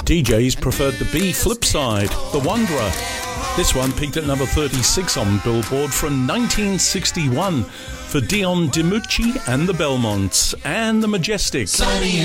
DJs preferred the B flip side, The Wanderer. This one peaked at number 36 on Billboard from 1961 for Dion DiMucci and the Belmonts and the Majestic. Sunny